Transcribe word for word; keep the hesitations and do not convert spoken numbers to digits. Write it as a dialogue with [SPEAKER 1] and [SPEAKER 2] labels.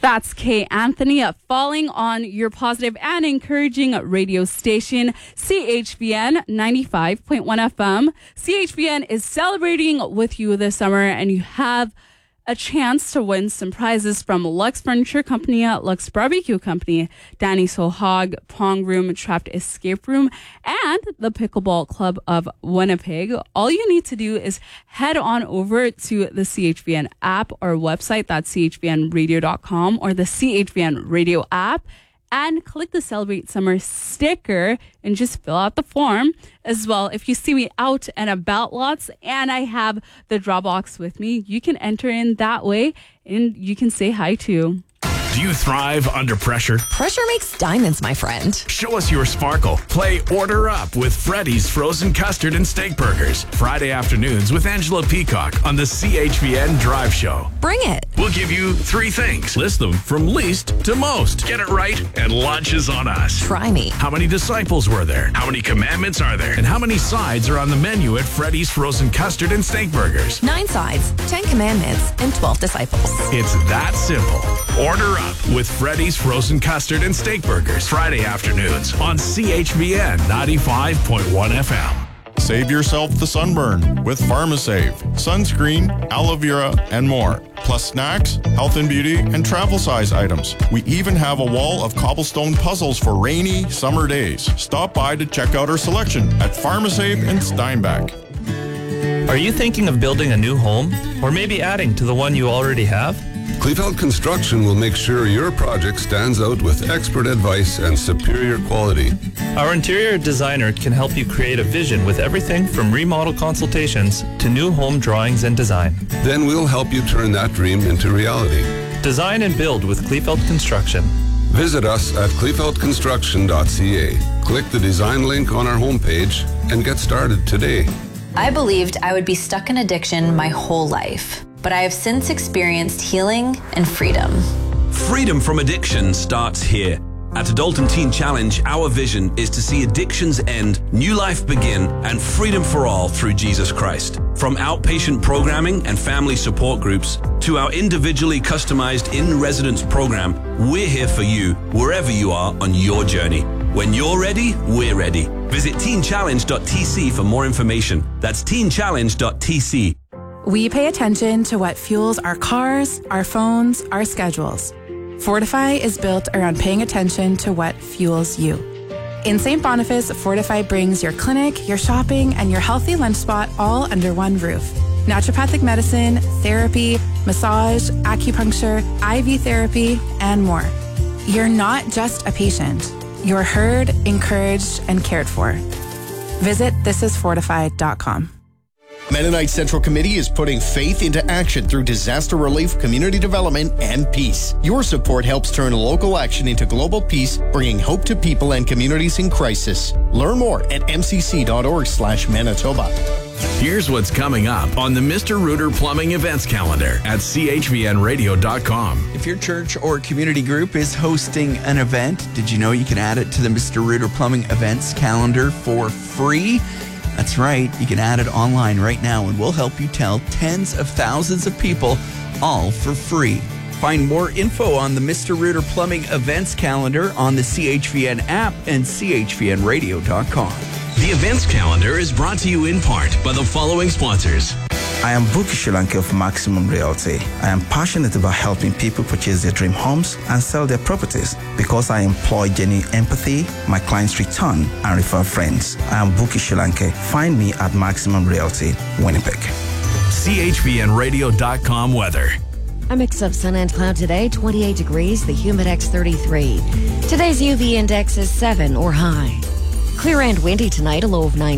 [SPEAKER 1] That's Kay Anthony uh, falling on your positive and encouraging radio station, C H V N ninety-five point one F M. C H V N is celebrating with you this summer, and you have a chance to win some prizes from Lux Furniture Company, Lux Barbecue Company, Danny Sohag, Pong Room, Trapped Escape Room, and the Pickleball Club of Winnipeg. All you need to do is head on over to the C H V N app or website, that's c h v n radio dot com, or the C H V N Radio app, and click the Celebrate Summer sticker and just fill out the form. As well, if you see me out and about lots and I have the draw box with me, you can enter in that way and you can say hi too.
[SPEAKER 2] Do you thrive under pressure?
[SPEAKER 3] Pressure makes diamonds, my friend.
[SPEAKER 2] Show us your sparkle. Play Order Up with Freddy's Frozen Custard and Steak Burgers. Friday afternoons with Angela Peacock on the C H V N Drive Show.
[SPEAKER 3] Bring it.
[SPEAKER 2] We'll give you three things. List them from least to most. Get it right and lunch is on us.
[SPEAKER 3] Try me.
[SPEAKER 2] How many disciples were there? How many commandments are there? And how many sides are on the menu at Freddy's Frozen Custard and Steak Burgers?
[SPEAKER 3] Nine sides, ten commandments, and twelve disciples.
[SPEAKER 2] It's that simple. Order Up with Freddy's Frozen Custard and Steak Burgers. Friday afternoons on C H V N ninety-five point one F M.
[SPEAKER 4] Save yourself the sunburn with PharmaSave. Sunscreen, aloe vera, and more. Plus snacks, health and beauty, and travel size items. We even have a wall of cobblestone puzzles for rainy summer days. Stop by to check out our selection at PharmaSave in Steinbach.
[SPEAKER 5] Are you thinking of building a new home or maybe adding to the one you already have?
[SPEAKER 6] Kleefeld Construction will make sure your project stands out with expert advice and superior quality.
[SPEAKER 5] Our interior designer can help you create a vision with everything from remodel consultations to new home drawings and design.
[SPEAKER 6] Then we'll help you turn that dream into reality.
[SPEAKER 5] Design and build with Kleefeld Construction.
[SPEAKER 6] Visit us at kleefeld construction dot c a. Click the design link on our homepage and get started today.
[SPEAKER 7] I believed I would be stuck in addiction my whole life, but I have since experienced healing and freedom.
[SPEAKER 8] Freedom from addiction starts here. At Adult and Teen Challenge, our vision is to see addictions end, new life begin, and freedom for all through Jesus Christ. From outpatient programming and family support groups to our individually customized in-residence program, we're here for you wherever you are on your journey. When you're ready, we're ready. Visit teen challenge dot t c for more information. That's teen challenge dot t c.
[SPEAKER 9] We pay attention to what fuels our cars, our phones, our schedules. Fortify is built around paying attention to what fuels you. In Saint Boniface, Fortify brings your clinic, your shopping, and your healthy lunch spot all under one roof. Naturopathic medicine, therapy, massage, acupuncture, I V therapy, and more. You're not just a patient. You're heard, encouraged, and cared for. Visit this is fortified dot com.
[SPEAKER 10] Mennonite Central Committee is putting faith into action through disaster relief, community development, and peace. Your support helps turn local action into global peace, bringing hope to people and communities in crisis. Learn more at m c c dot org slash Manitoba.
[SPEAKER 2] Here's what's coming up on the Mister Rooter Plumbing events calendar at c h v n radio dot com.
[SPEAKER 11] If your church or community group is hosting an event, did you know you can add it to the Mister Rooter Plumbing events calendar for free? That's right, you can add it online right now and we'll help you tell tens of thousands of people, all for free. Find more info on the Mister Rooter Plumbing events calendar on the C H V N app and c h v n radio dot com.
[SPEAKER 8] The events calendar is brought to you in part by the following sponsors.
[SPEAKER 12] I am Buki Shulanke of Maximum Realty. I am passionate about helping people purchase their dream homes and sell their properties because I employ genuine empathy, my clients return, and refer friends. I am Buki Shulanke. Find me at Maximum Realty, Winnipeg.
[SPEAKER 2] c h v n radio dot com weather.
[SPEAKER 13] A mix of sun and cloud today, twenty-eight degrees, the Humidex thirty-three. Today's U V index is seven or high. Clear and windy tonight, a low of nine.